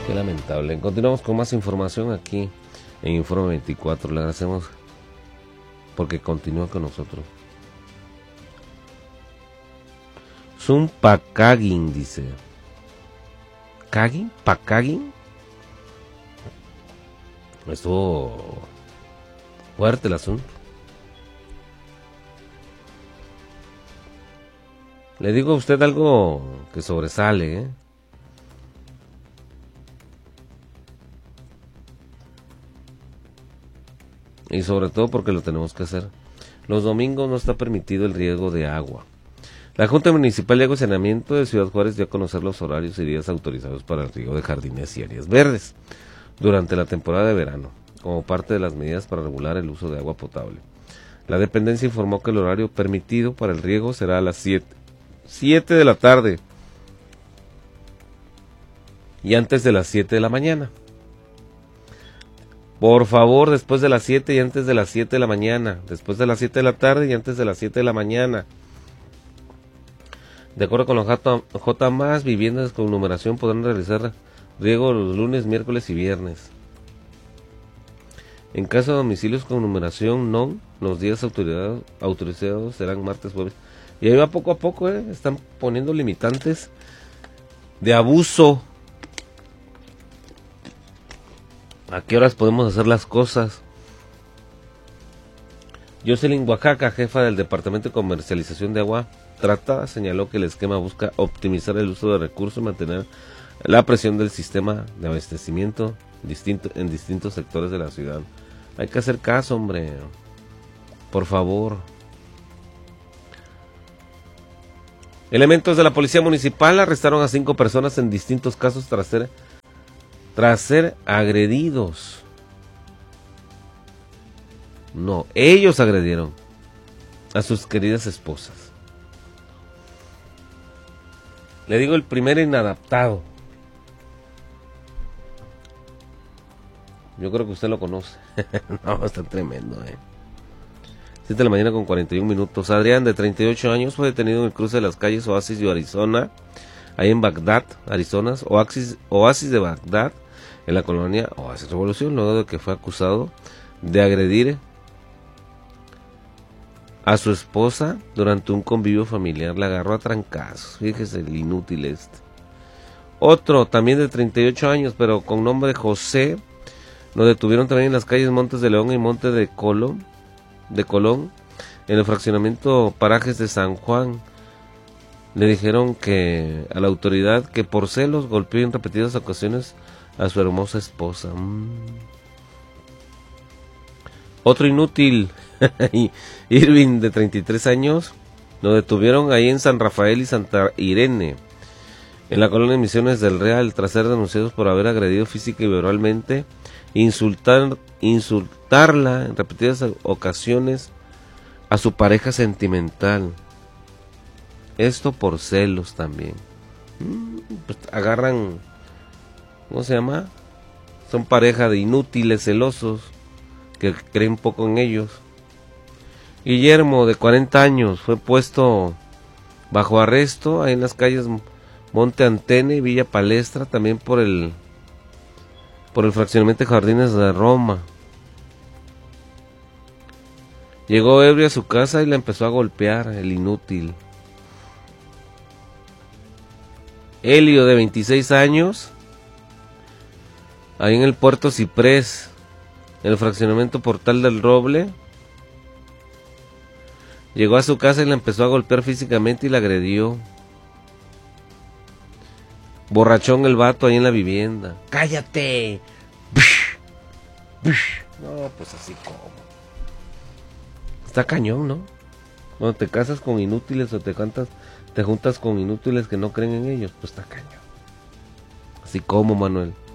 Qué lamentable. Continuamos con más información aquí en Informe 24. Le agradecemos porque continúa con nosotros. Sun Pakagin dice. ¿Kagin? ¿Pakagin? Estuvo fuerte el asunto. Le digo a usted algo que sobresale, ¿eh? Y sobre todo porque lo tenemos que hacer. Los domingos no está permitido el riego de agua. La Junta Municipal de Agua y Saneamiento de Ciudad Juárez dio a conocer los horarios y días autorizados para el riego de jardines y áreas verdes durante la temporada de verano, como parte de las medidas para regular el uso de agua potable. La dependencia informó que el horario permitido para el riego será a las 7 de la tarde y antes de las 7 de la mañana. Por favor, después de las 7 y antes de las 7 de la mañana. Después de las 7 de la tarde y antes de las 7 de la mañana. De acuerdo con los J+, viviendas con numeración podrán realizar riego los lunes, miércoles y viernes. En caso de domicilios con numeración no, los días autorizados serán martes, jueves. Y ahí va poco a poco, están poniendo limitantes de abuso. ¿A qué horas podemos hacer las cosas? Jocelyn Oaxaca, jefa del Departamento de Comercialización de Agua Tratada, señaló que el esquema busca optimizar el uso de recursos y mantener la presión del sistema de abastecimiento en distintos sectores de la ciudad. Hay que hacer caso, hombre. Por favor. Elementos de la Policía Municipal arrestaron a 5 personas en distintos casos tras ser agredidos. No, ellos agredieron a sus queridas esposas. Le digo el primer inadaptado. Yo creo que usted lo conoce. No, está tremendo, 7 de la mañana con 41 minutos. Adrián, de 38 años, fue detenido en el cruce de las calles Oasis y Arizona, ahí en Bagdad, Arizona, Oasis de Bagdad, en la colonia Oasis Revolución, luego de que fue acusado de agredir a su esposa durante un convivio familiar. La agarró a trancazos. Fíjese el inútil este. Otro, también de 38 años, pero con nombre José, lo detuvieron también en las calles Montes de León y Monte de Colón, en el fraccionamiento Parajes de San Juan. Le dijeron que a la autoridad que por celos golpeó en repetidas ocasiones a su hermosa esposa. Otro inútil, Irving, de 33 años, lo detuvieron ahí en San Rafael y Santa Irene, en la colonia de Misiones del Real, tras ser denunciados por haber agredido física y verbalmente, insultarla en repetidas ocasiones a su pareja sentimental. Esto por celos también. Pues agarran, ¿cómo se llama? Son pareja de inútiles celosos que creen poco en ellos. Guillermo, de 40 años, fue puesto bajo arresto ahí en las calles Monte Antene y Villa Palestra, también por el fraccionamiento de Jardines de Roma. Llegó ebrio a su casa y la empezó a golpear, el inútil. Helio, de 26 años, ahí en el Puerto Ciprés, en el fraccionamiento Portal del Roble, llegó a su casa y la empezó a golpear físicamente y la agredió. Borrachón el vato ahí en la vivienda. ¡Cállate! No, pues así como. Está cañón, ¿no? Cuando te casas con inútiles o te juntas con inútiles que no creen en ellos, pues está cañón. Así como, Manuel.